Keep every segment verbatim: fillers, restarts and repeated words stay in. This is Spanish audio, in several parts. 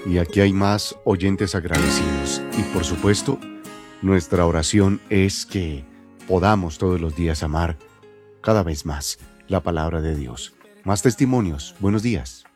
Y aquí hay más oyentes agradecidos. Y por supuesto, nuestra oración es que podamos todos los días amar cada vez más la palabra de Dios. Más testimonios. Buenos días.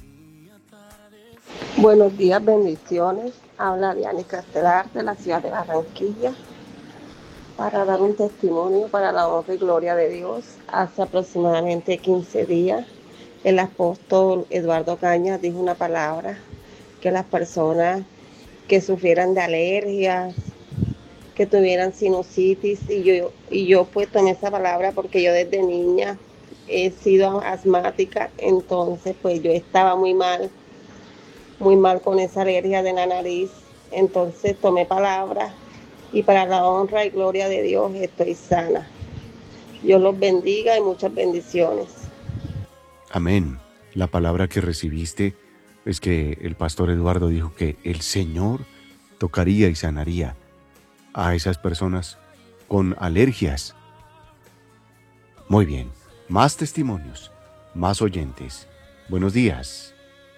Buenos días, bendiciones. Habla Diana Castelar de la ciudad de Barranquilla para dar un testimonio para la honra y gloria de Dios. Hace aproximadamente quince días, el apóstol Eduardo Cañas dijo una palabra que las personas que sufrieran de alergias, que tuvieran sinusitis, y yo, y yo pues tomé esa palabra porque yo desde niña he sido asmática, entonces pues yo estaba muy mal, muy mal con esa alergia de la nariz, entonces tomé palabra y para la honra y gloria de Dios estoy sana. Dios los bendiga y muchas bendiciones. Amén. La palabra que recibiste es que el pastor Eduardo dijo que el Señor tocaría y sanaría a esas personas con alergias. Muy bien. Más testimonios, más oyentes. Buenos días.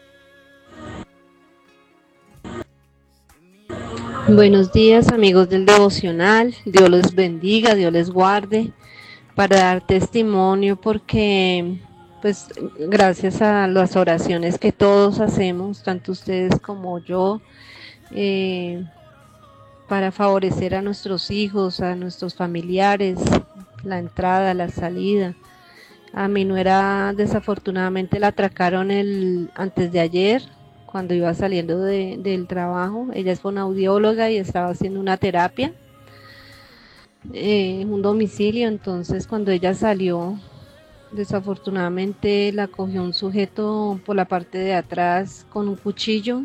Buenos días, amigos del devocional. Dios les bendiga, Dios les guarde, para dar testimonio porque pues gracias a las oraciones que todos hacemos, tanto ustedes como yo, eh, para favorecer a nuestros hijos, a nuestros familiares, la entrada, la salida. A mi nuera desafortunadamente la atracaron el antes de ayer, cuando iba saliendo de, del trabajo. Ella es fonoaudióloga y estaba haciendo una terapia en eh, un domicilio. Entonces cuando ella salió, desafortunadamente la cogió un sujeto por la parte de atrás con un cuchillo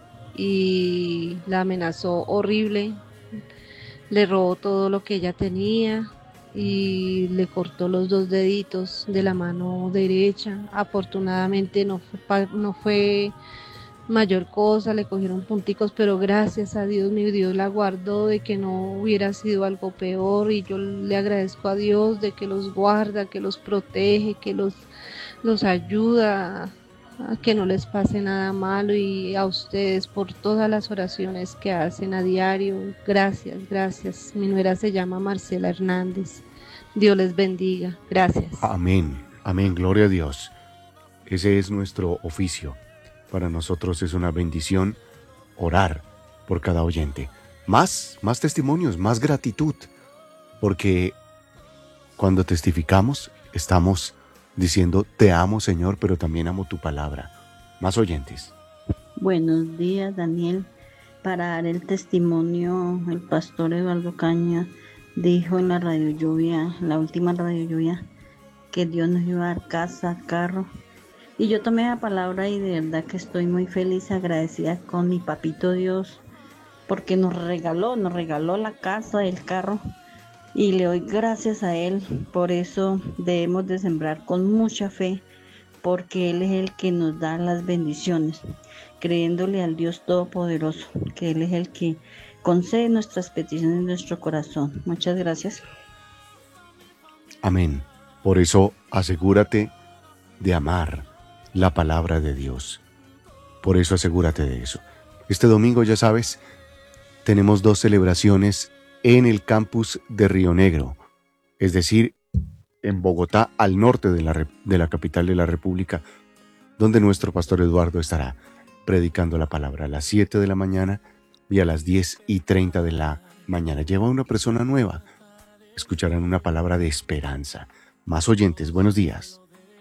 y la amenazó horrible, le robó todo lo que ella tenía y le cortó los dos deditos de la mano derecha. Afortunadamente no fue, no fue mayor cosa, le cogieron punticos, pero gracias a Dios, mi Dios la guardó de que no hubiera sido algo peor, y yo le agradezco a Dios de que los guarda, que los protege, que los, los ayuda a que no les pase nada malo, y a ustedes por todas las oraciones que hacen a diario. Gracias, gracias. Mi nuera se llama Marcela Hernández. Dios les bendiga. Gracias. Amén, amén, gloria a Dios. Ese es nuestro oficio. Para nosotros es una bendición orar por cada oyente. Más, más testimonios, más gratitud, porque cuando testificamos estamos diciendo te amo, Señor, pero también amo tu palabra. Más oyentes. Buenos días, Daniel. Para dar el testimonio, el pastor Eduardo Cañas dijo en la radio lluvia, la última radio lluvia, que Dios nos iba a dar casa, carro. Y yo tomé la palabra y de verdad que estoy muy feliz, agradecida con mi papito Dios, porque nos regaló, nos regaló la casa, el carro, y le doy gracias a Él. Por eso debemos de sembrar con mucha fe, porque Él es el que nos da las bendiciones, creyéndole al Dios Todopoderoso, que Él es el que concede nuestras peticiones en nuestro corazón. Muchas gracias. Amén. Por eso asegúrate de amar la palabra de Dios. Por eso asegúrate de eso. Este domingo, ya sabes, tenemos dos celebraciones en el campus de Río Negro, es decir, en Bogotá, al norte de la, de la capital de la República, donde nuestro pastor Eduardo estará predicando la palabra a las siete de la mañana y a las diez y treinta de la mañana. Lleva una persona nueva. Escucharán una palabra de esperanza. Más oyentes, buenos días.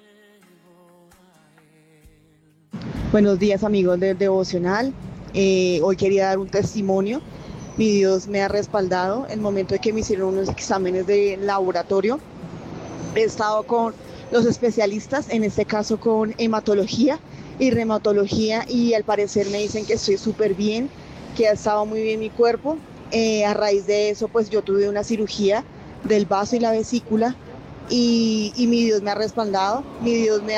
Buenos días, amigos del devocional. Eh, hoy quería dar un testimonio. Mi Dios me ha respaldado. En el momento de que me hicieron unos exámenes de laboratorio, he estado con los especialistas, en este caso con hematología y reumatología, y al parecer me dicen que estoy súper bien, que ha estado muy bien mi cuerpo. Eh, a raíz de eso, pues yo tuve una cirugía del vaso y la vesícula, y, y mi Dios me ha respaldado. Mi Dios me